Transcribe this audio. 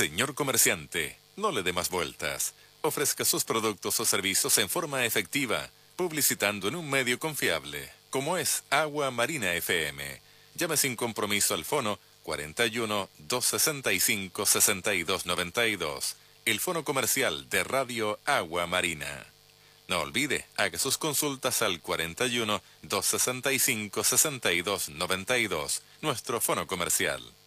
Señor comerciante, no le dé más vueltas. Ofrezca sus productos o servicios en forma efectiva, publicitando en un medio confiable, como es Agua Marina FM. Llame sin compromiso al fono 41 265 6292, el fono comercial de Radio Agua Marina. No olvide, haga sus consultas al 41 265 6292, nuestro fono comercial.